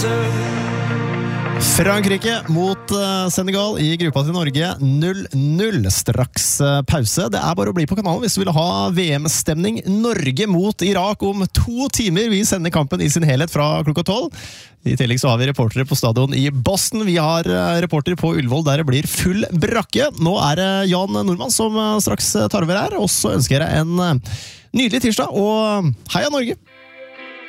Frankrike mot Senegal i gruppa til Norge 0-0. Straks pause. Det bare å bli på kanalen hvis du vil ha VM-stemning. Norge mot Irak om 2 timer. Vi sender kampen i sin helhet fra klokka 12. I tillegg så har vi reportere på stadion i Boston. Vi har reportere på Ullevål der det blir full brakke. Nå det Jan Nordmann som straks tar over her. Og så ønsker jeg en nydelig tirsdag og heia Norge!